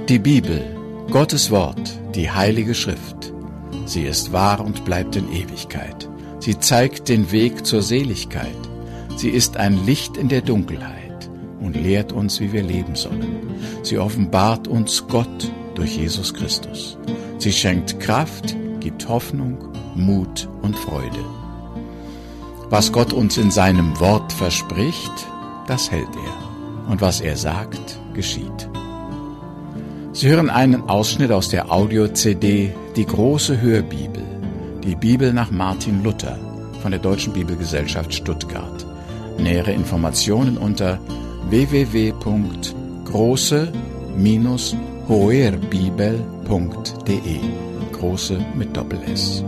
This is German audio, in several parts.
Die Bibel, Gottes Wort, die Heilige Schrift. Sie ist wahr und bleibt in Ewigkeit. Sie zeigt den Weg zur Seligkeit. Sie ist ein Licht in der Dunkelheit und lehrt uns, wie wir leben sollen. Sie offenbart uns Gott durch Jesus Christus. Sie schenkt Kraft, gibt Hoffnung, Mut und Freude. Was Gott uns in seinem Wort verspricht, das hält er. Und was er sagt, geschieht. Sie hören einen Ausschnitt aus der Audio-CD Die große Hörbibel, die Bibel nach Martin Luther von der Deutschen Bibelgesellschaft Stuttgart. Nähere Informationen unter www.große-hoerbibel.de. Große mit Doppel-S.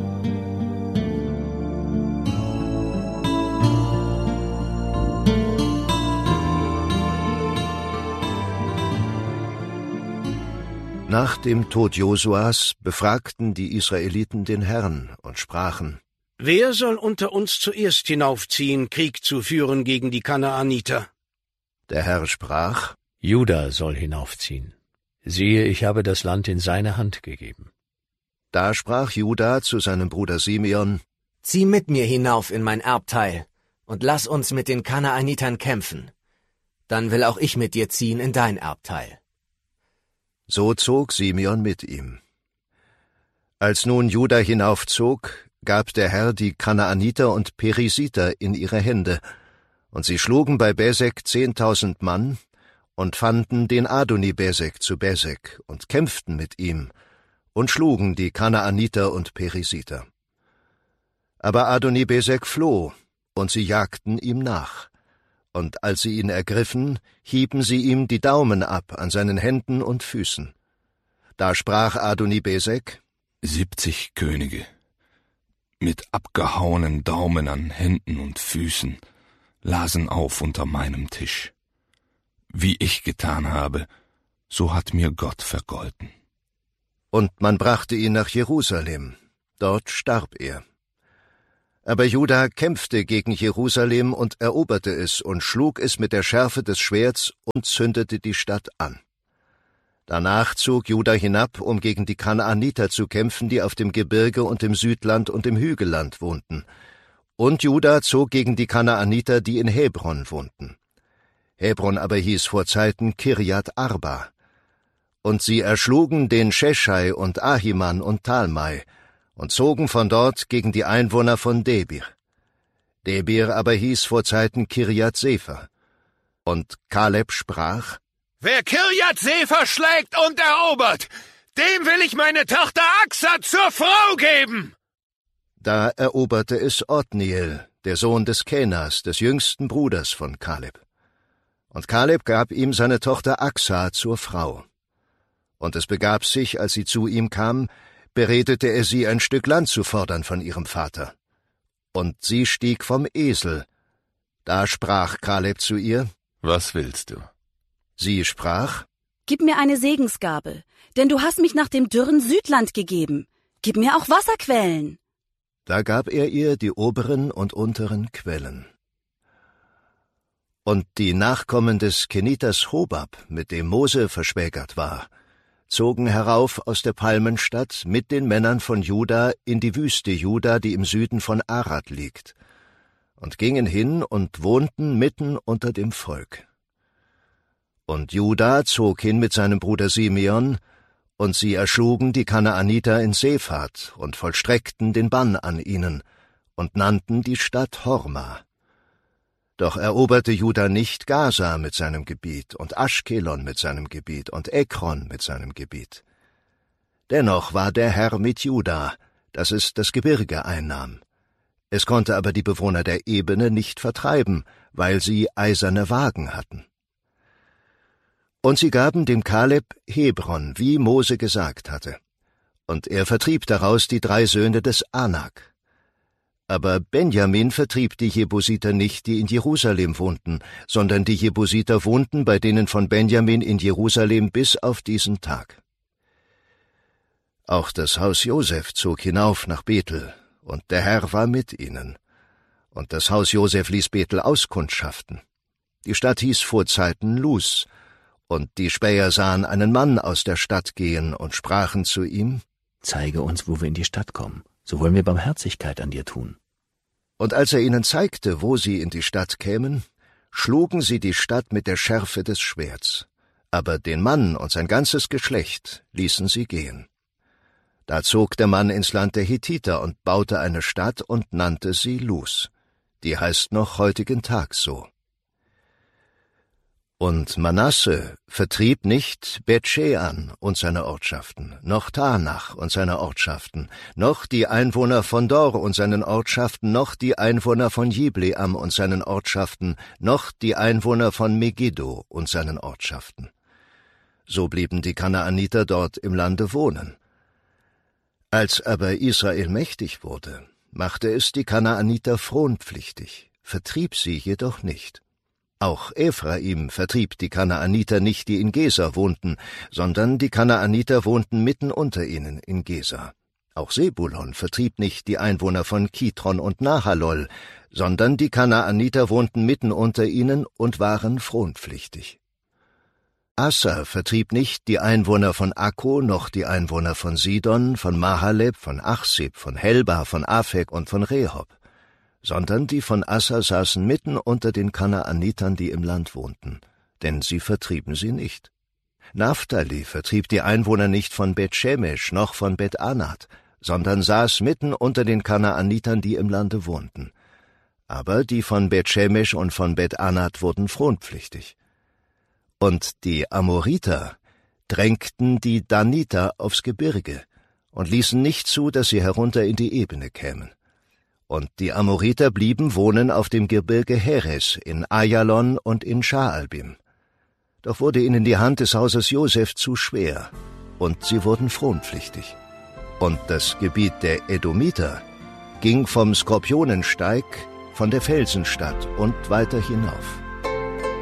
Nach dem Tod Josuas befragten die Israeliten den Herrn und sprachen: Wer soll unter uns zuerst hinaufziehen, Krieg zu führen gegen die Kanaaniter? Der Herr sprach: Juda soll hinaufziehen. Siehe, ich habe das Land in seine Hand gegeben. Da sprach Juda zu seinem Bruder Simeon: Zieh mit mir hinauf in mein Erbteil und lass uns mit den Kanaanitern kämpfen. Dann will auch ich mit dir ziehen in dein Erbteil. So zog Simeon mit ihm. Als nun Juda hinaufzog, gab der Herr die Kanaaniter und Perisiter in ihre Hände, und sie schlugen bei Besek 10.000 Mann und fanden den Adoni-Besek zu Besek und kämpften mit ihm und schlugen die Kanaaniter und Perisiter. Aber Adoni-Besek floh, und sie jagten ihm nach. Und als sie ihn ergriffen, hieben sie ihm die Daumen ab an seinen Händen und Füßen. Da sprach Adoni-Besek: 70 Könige mit abgehauenen Daumen an Händen und Füßen lasen auf unter meinem Tisch. Wie ich getan habe, so hat mir Gott vergolten. Und man brachte ihn nach Jerusalem. Dort starb er. Aber Juda kämpfte gegen Jerusalem und eroberte es und schlug es mit der Schärfe des Schwerts und zündete die Stadt an. Danach zog Juda hinab, um gegen die Kanaaniter zu kämpfen, die auf dem Gebirge und im Südland und im Hügelland wohnten. Und Juda zog gegen die Kanaaniter, die in Hebron wohnten. Hebron aber hieß vor Zeiten Kirjat Arba. Und sie erschlugen den Scheschai und Ahiman und Talmai und zogen von dort gegen die Einwohner von Debir. Debir aber hieß vor Zeiten Kirjat Sefer. Und Kaleb sprach: Wer Kirjat Sefer schlägt und erobert, dem will ich meine Tochter Axa zur Frau geben. Da eroberte es Othniel, der Sohn des Kenas, des jüngsten Bruders von Kaleb. Und Kaleb gab ihm seine Tochter Axa zur Frau. Und es begab sich, als sie zu ihm kam, beredete er sie, ein Stück Land zu fordern von ihrem Vater. Und sie stieg vom Esel. Da sprach Kaleb zu ihr: Was willst du? Sie sprach: Gib mir eine Segensgabe, denn du hast mich nach dem dürren Südland gegeben. Gib mir auch Wasserquellen. Da gab er ihr die oberen und unteren Quellen. Und die Nachkommen des Keniters Hobab, mit dem Mose verschwägert war, zogen herauf aus der Palmenstadt mit den Männern von Juda in die Wüste Juda, die im Süden von Arad liegt, und gingen hin und wohnten mitten unter dem Volk. Und Juda zog hin mit seinem Bruder Simeon, und sie erschlugen die Kanaaniter in Sephat und vollstreckten den Bann an ihnen und nannten die Stadt Horma. Doch eroberte Juda nicht Gaza mit seinem Gebiet und Aschkelon mit seinem Gebiet und Ekron mit seinem Gebiet. Dennoch war der Herr mit Juda, dass es das Gebirge einnahm. Es konnte aber die Bewohner der Ebene nicht vertreiben, weil sie eiserne Wagen hatten. Und sie gaben dem Kaleb Hebron, wie Mose gesagt hatte. Und er vertrieb daraus die 3 Söhne des Anak. Aber Benjamin vertrieb die Jebusiter nicht, die in Jerusalem wohnten, sondern die Jebusiter wohnten bei denen von Benjamin in Jerusalem bis auf diesen Tag. Auch das Haus Josef zog hinauf nach Bethel, und der Herr war mit ihnen. Und das Haus Josef ließ Bethel auskundschaften. Die Stadt hieß vor Zeiten Luz, Und die Späher sahen einen Mann aus der Stadt gehen und sprachen zu ihm: Zeige uns, wo wir in die Stadt kommen, so wollen wir Barmherzigkeit an dir tun. Und als er ihnen zeigte, wo sie in die Stadt kämen, schlugen sie die Stadt mit der Schärfe des Schwerts, aber den Mann und sein ganzes Geschlecht ließen sie gehen. Da zog der Mann ins Land der Hethiter und baute eine Stadt und nannte sie Luz, die heißt noch heutigen Tag so. Und Manasse vertrieb nicht Bet-Shean und seine Ortschaften, noch Tanach und seine Ortschaften, noch die Einwohner von Dor und seinen Ortschaften, noch die Einwohner von Jibleam und seinen Ortschaften, noch die Einwohner von Megiddo und seinen Ortschaften. So blieben die Kanaaniter dort im Lande wohnen. Als aber Israel mächtig wurde, machte es die Kanaaniter fronpflichtig, vertrieb sie jedoch nicht. Auch Ephraim vertrieb die Kanaaniter nicht, die in Geser wohnten, sondern die Kanaaniter wohnten mitten unter ihnen in Geser. Auch Sebulon vertrieb nicht die Einwohner von Kitron und Nahalol, sondern die Kanaaniter wohnten mitten unter ihnen und waren fronpflichtig. Asser vertrieb nicht die Einwohner von Akko, noch die Einwohner von Sidon, von Mahaleb, von Achsib, von Helba, von Afek und von Rehob, sondern die von Asser saßen mitten unter den Kanaanitern, die im Land wohnten, denn sie vertrieben sie nicht. Naphtali vertrieb die Einwohner nicht von Bet-Shemesh noch von Bet-Anat, sondern saß mitten unter den Kanaanitern, die im Lande wohnten. Aber die von Bet-Shemesh und von Bet-Anat wurden fronpflichtig. Und die Amoriter drängten die Daniter aufs Gebirge und ließen nicht zu, dass sie herunter in die Ebene kämen. Und die Amoriter blieben wohnen auf dem Gebirge Heres, in Ayalon und in Schaalbim. Doch wurde ihnen die Hand des Hauses Josef zu schwer, und sie wurden fronpflichtig. Und das Gebiet der Edomiter ging vom Skorpionensteig, von der Felsenstadt und weiter hinauf.